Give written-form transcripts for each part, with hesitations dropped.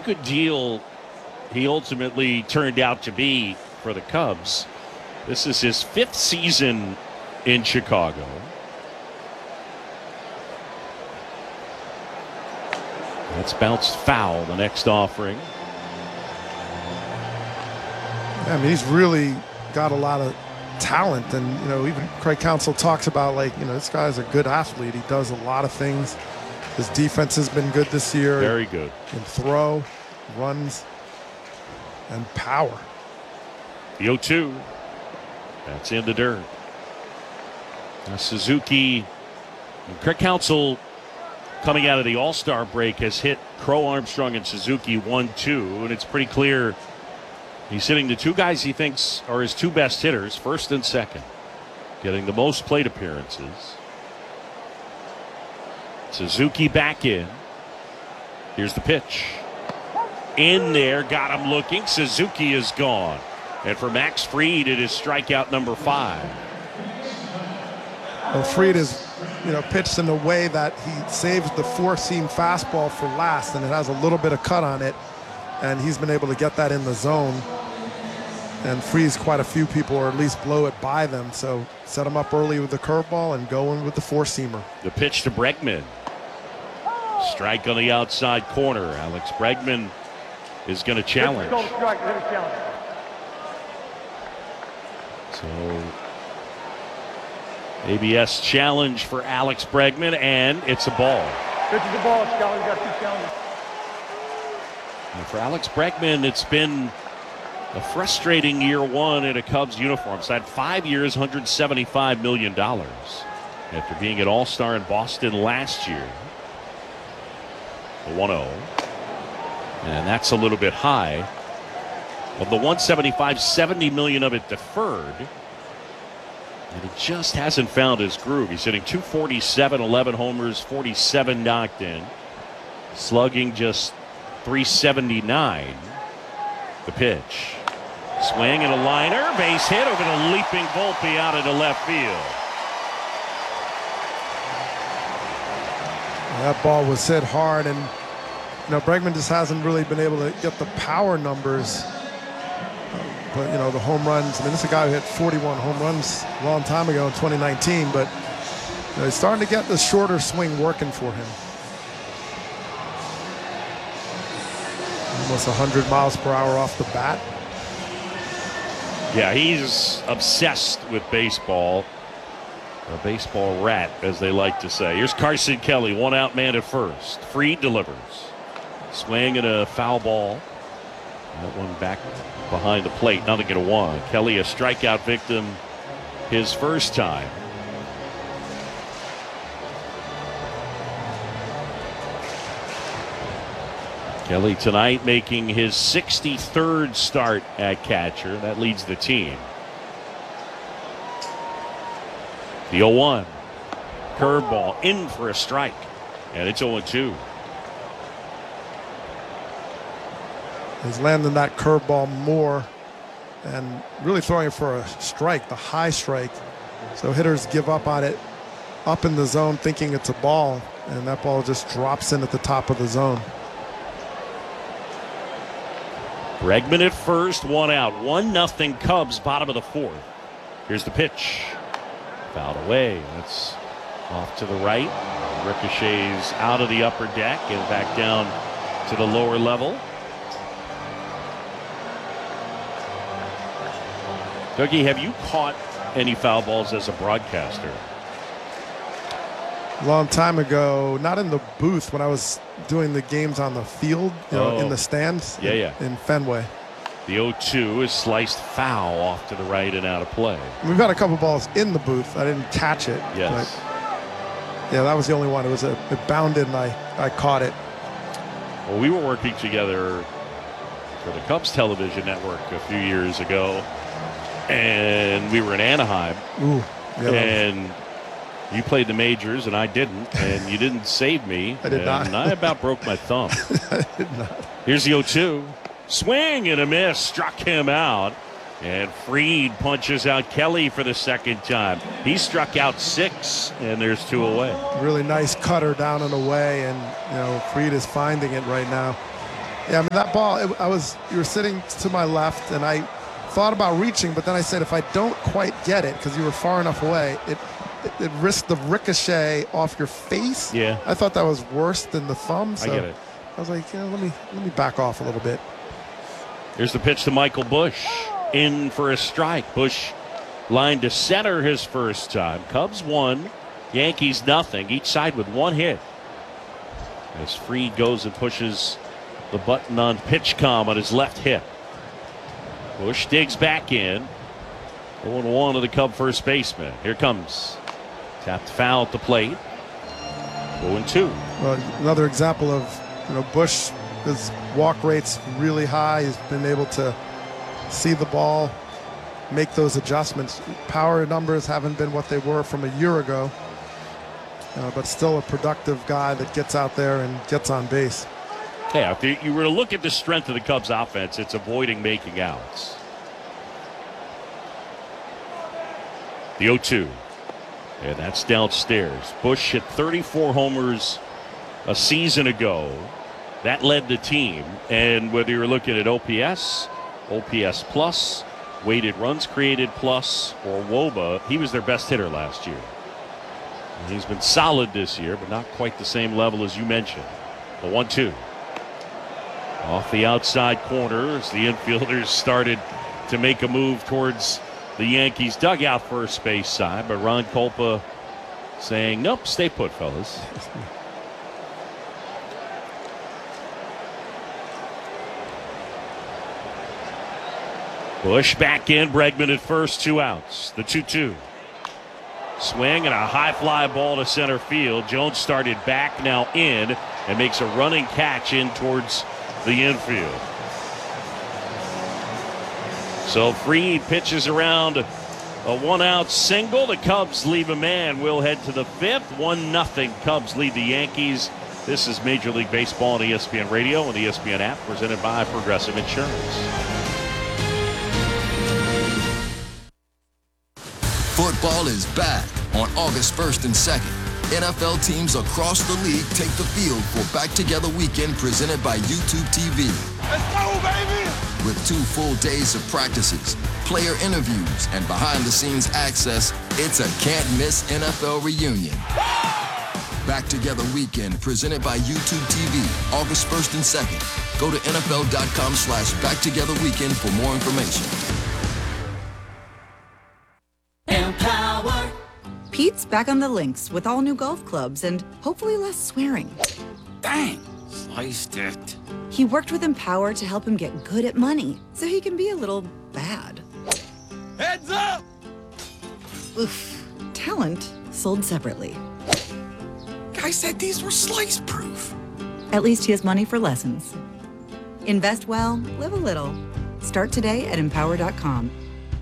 good deal he ultimately turned out to be for the Cubs. This is his 5th season in Chicago. That's bounced foul, the next offering. I mean, he's really got a lot of talent, and even Craig Counsell talks about, like, this guy's a good athlete. He does a lot of things. His defense has been good this year. Very good. Can throw, runs, and power. The 0-2. That's in the dirt. Now Suzuki, Craig Counsell, coming out of the All-Star break, has hit Crow, Armstrong, and Suzuki 1-2, and it's pretty clear he's hitting the 2 guys he thinks are his 2 best hitters, first and second, getting the most plate appearances. Suzuki back in. Here's the pitch. In there, got him looking. Suzuki is gone. And for Max Fried, it is strikeout number 5. Well, Fried is, pitched in a way that he saves the 4-seam fastball for last, and it has a little bit of cut on it, and he's been able to get that in the zone and freeze quite a few people, or at least blow it by them. So set him up early with the curveball and go in with the 4-seamer. The pitch to Bregman. Strike on the outside corner. Alex Bregman is going to challenge. So ABS challenge for Alex Bregman, and it's a ball. Pitch is a ball, Scott. We got 2 challenges. And for Alex Bregman, it's been a frustrating year 1 in a Cubs uniform. So had 5 years, $175 million after being an All-Star in Boston last year. The 1-0. And that's a little bit high. Of the 175, $70 million of it deferred. And he just hasn't found his groove. He's hitting .247, 11 homers, 47 knocked in. Slugging just .379. The pitch. Swing and a liner. Base hit over the leaping Volpe out into left field. That ball was hit hard, and Bregman just hasn't really been able to get the power numbers. But the home runs, I mean, this is a guy who hit 41 home runs a long time ago in 2019, but he's starting to get the shorter swing working for him. Almost 100 miles per hour off the bat. Yeah, he's obsessed with baseball. A baseball rat, as they like to say. Here's Carson Kelly, 1 out man at first. Fried delivers. Swing and a foul ball. That one back behind the plate, nothing at 1. Kelly, a strikeout victim his first time. Kelly tonight making his 63rd start at catcher. That leads the team. The 0-1. Curveball in for a strike. And it's 0-2. He's landing that curveball more and really throwing it for a strike, the high strike. So hitters give up on it up in the zone thinking it's a ball, and that ball just drops in at the top of the zone. Bregman at first, 1 out. 1-0 Cubs, bottom of the 4th. Here's the pitch. Fouled away. That's off to the right. Ricochets out of the upper deck and back down to the lower level. Dougie, have you caught any foul balls as a broadcaster? A long time ago, not in the booth, when I was doing the games on the field, in the stands in Fenway. The 0-2 is sliced foul off to the right and out of play. We've got a couple balls in the booth. I didn't catch it. Yes. But yeah, that was the only one. It bounded and I caught it. Well, we were working together for the Cubs television network a few years ago, and we were in Anaheim. Ooh, yeah, and you played the majors and I didn't, and you didn't save me. I did not. And I about broke my thumb. I did not. Here's the 0-2. Swing and a miss. Struck him out. And Fried punches out Kelly for the second time. He struck out 6, and there's 2 away. Really nice cutter down and away, and Fried is finding it right now. Yeah, I mean, that ball, you were sitting to my left, and I thought about reaching, but then I said if I don't quite get it, because you were far enough away, it risked the ricochet off your face. Yeah. I thought that was worse than the thumb. So I get it. I was like, let me back off a little bit. Here's the pitch to Michael Busch. In for a strike. Busch lined to center his first time. Cubs 1, Yankees nothing. Each side with 1 hit. As Fried goes and pushes the button on PitchCom on his left hip. Busch digs back in. 0-1 to the Cub first baseman. Here comes. Tapped foul at the plate. 0-2. Well, another example of, Busch, his walk rate's really high. He's been able to see the ball, make those adjustments. Power numbers haven't been what they were from a year ago, but still a productive guy that gets out there and gets on base. Yeah, if you were to look at the strength of the Cubs offense, it's avoiding making outs. The 0-2. And that's downstairs. Busch hit 34 homers a season ago. That led the team. And whether you're looking at OPS plus, weighted runs created plus, or WOBA, he was their best hitter last year. And he's been solid this year, but not quite the same level as you mentioned. The 1-2. Off the outside corner as the infielders started to make a move towards the Yankees dugout first base side, but Ron Kolpa saying, nope, stay put, fellas. Busch back in, Bregman at first, 2 outs. The 2-2. Swing and a high fly ball to center field. Jones started back, now in, and makes a running catch in towards the infield. So Fried pitches around a 1-out single. The Cubs leave a man. We'll head to the 5th. 1-0 Cubs lead the Yankees. This is Major League Baseball on ESPN Radio and the ESPN app, presented by Progressive Insurance. Football is back on August 1st and 2nd. NFL teams across the league take the field for Back Together Weekend presented by YouTube TV. Let's go, baby! With 2 full days of practices, player interviews, and behind-the-scenes access, it's a can't-miss NFL reunion. Back Together Weekend presented by YouTube TV, August 1st and 2nd. Go to NFL.com/BackTogetherWeekend for more information. Empower. Pete's back on the links with all new golf clubs and hopefully less swearing. Dang, sliced it. He worked with Empower to help him get good at money so he can be a little bad. Heads up! Oof. Talent sold separately. Guy said these were slice proof. At least he has money for lessons. Invest well, live a little. Start today at Empower.com.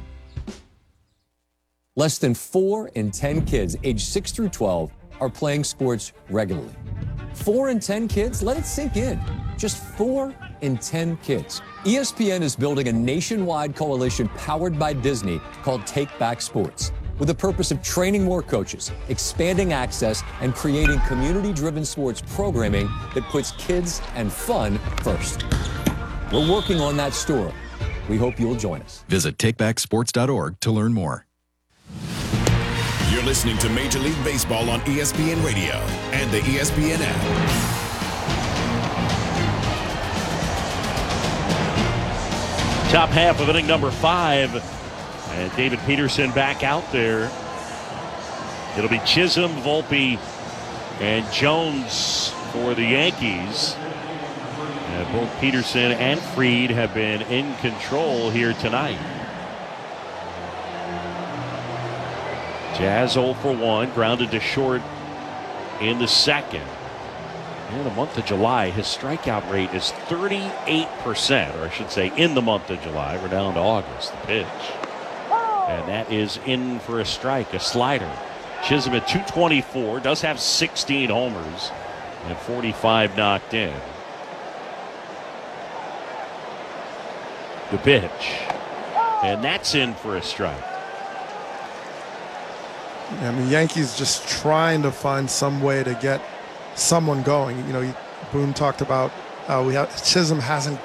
Less than 4 in 10 kids aged 6 through 12 are playing sports regularly. 4 in 10 kids? Let it sink in. Just 4 in 10 kids. ESPN is building a nationwide coalition powered by Disney called Take Back Sports, with the purpose of training more coaches, expanding access, and creating community-driven sports programming that puts kids and fun first. We're working on that story. We hope you'll join us. Visit takebacksports.org to learn more. You're listening to Major League Baseball on ESPN Radio and the ESPN app. Top half of inning number 5. And David Peterson back out there. It'll be Chisholm, Volpe, and Jones for the Yankees. And both Peterson and Fried have been in control here tonight. Jazz 0 for 1, grounded to short in the second. In the month of July, his strikeout rate is 38%, or I should say in the month of July. We're down to August, the pitch. And that is in for a strike, a slider. Chisholm at 224, does have 16 homers and 45 knocked in. The pitch. And that's in for a strike. I mean, Yankees just trying to find some way to get someone going. You know, Boone talked about We have Chisholm hasn't